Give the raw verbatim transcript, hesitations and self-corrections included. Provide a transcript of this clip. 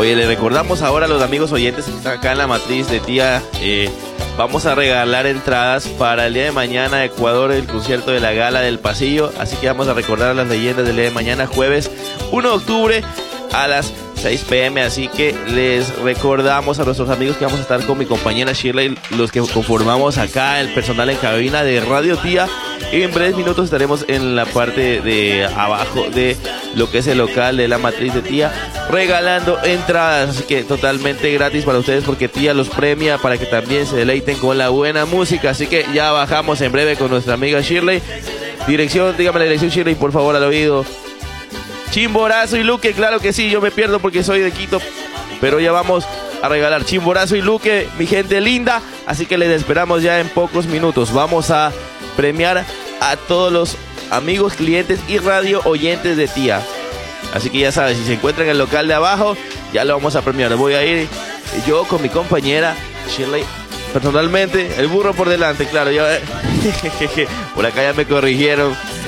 Oye, le recordamos ahora a los amigos oyentes que están acá en la matriz de Tía, eh, vamos a regalar entradas para el día de mañana Ecuador, el concierto de la Gala del Pasillo, así que vamos a recordar a las leyendas del día de mañana, jueves uno de octubre a las seis pe eme, así que les recordamos a nuestros amigos que vamos a estar con mi compañera Shirley, los que conformamos acá el personal en cabina de Radio Tía, y en breves minutos estaremos en la parte de abajo de lo que es el local de la matriz de Tía, regalando entradas, así que totalmente gratis para ustedes porque Tía los premia para que también se deleiten con la buena música, así que ya bajamos en breve con nuestra amiga Shirley. Dirección, dígame la dirección, Shirley, por favor, al oído. Chimborazo y Luque, claro que sí, yo me pierdo porque soy de Quito, pero ya vamos a regalar Chimborazo y Luque, mi gente linda, así que les esperamos ya en pocos minutos. Vamos a premiar a todos los amigos, clientes y radio oyentes de Tía, así que ya sabes, si se encuentra en el local de abajo, ya lo vamos a premiar. Voy a ir yo con mi compañera Shirley, personalmente, el burro por delante, claro, ya por acá ya me corrigieron.